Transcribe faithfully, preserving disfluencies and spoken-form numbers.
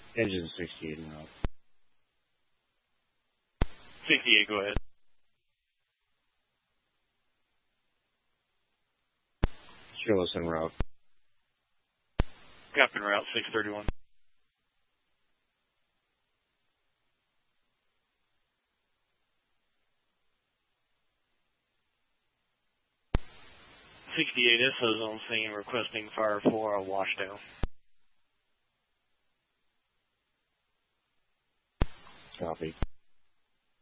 Engine sixty-eight en route. sixty-eight, go ahead. Show us en route. Captain route six thirty-one. sixty-eight S is on scene requesting fire for a washdown. Copy.